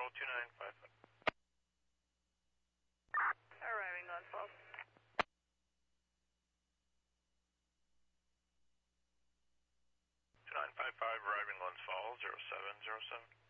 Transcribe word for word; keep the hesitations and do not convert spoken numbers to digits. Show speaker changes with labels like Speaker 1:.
Speaker 1: Control two nine five five.
Speaker 2: Arriving Glens Falls.
Speaker 1: two nine five five, arriving Glens Falls, zero seven zero seven.